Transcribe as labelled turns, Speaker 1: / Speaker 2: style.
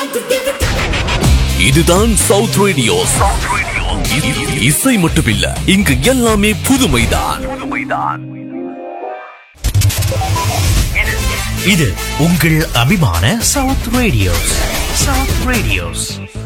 Speaker 1: இதுதான் south radio. இசை மட்டுமில்ல, இங்கு எல்லாமே புதுமைதான்.
Speaker 2: இது உங்கள் அபிமான சவுத் ரேடியோஸ்.